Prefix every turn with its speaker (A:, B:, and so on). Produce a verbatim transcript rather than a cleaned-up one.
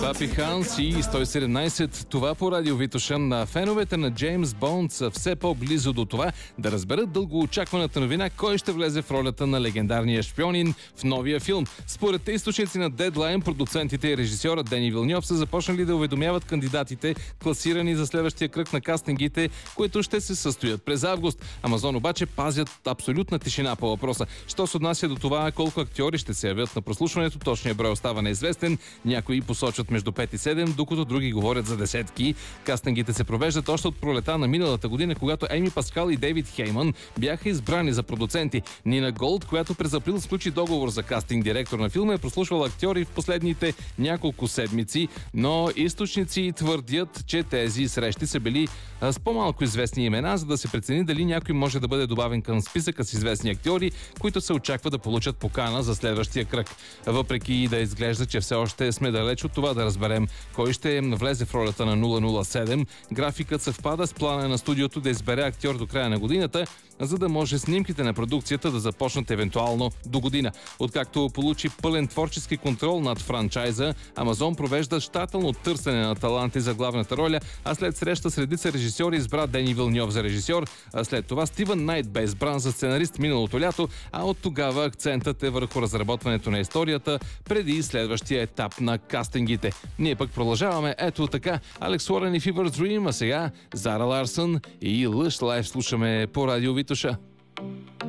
A: Папи Ханс и сто и седемнайсет. Това по радио Витоша. На феновете на Джеймс Бонд са все по-близо до това да разберат дългоочакваната новина кой ще влезе в ролята на легендарния шпионин в новия филм. Според източници на Deadline, продуцентите и режисьора Дени Вилньов са започнали да уведомяват кандидатите, класирани за следващия кръг на кастингите, които ще се състоят през август. Амазон обаче пазят абсолютна тишина по въпроса. Що се отнася до това колко актьори ще се явят на прослушването, точният брой остава неизвестен. Някои посочват между пет и седем, докато други говорят за десетки. Кастингите се провеждат още от пролета на миналата година, когато Еми Паскал и Дейвид Хейман бяха избрани за продуценти. Нина Голд, която през април сключи договор за кастинг директор на филма, е прослушвала актьори в последните няколко седмици, но източници твърдят, че тези срещи са били с по-малко известни имена, за да се прецени дали някой може да бъде добавен към списъка с известни актьори, които се очаква да получат покана за следващия кръг. Въпреки да изглежда, че все още сме далеч от това да разберем кой ще влезе в ролята на нула нула седем, графикът съвпада с плана на студиото да избере актьор до края на годината, за да може снимките на продукцията да започнат евентуално до година. Откакто получи пълен творчески контрол над франчайза, Амазон провежда щателно търсене на таланти за главната роля, а след среща с редица режисьори избра Дени Вилньов за режисьор, а след това Стивън Найт бе избран за сценарист миналото лято, а от тогава акцентът е върху разработването на историята преди следващия етап на кастингите. Ние пък продължаваме ето така. Алекс Уорен и Fever Dream, а сега Зара Ларсън и Lush Life слушаме по радио Витоша.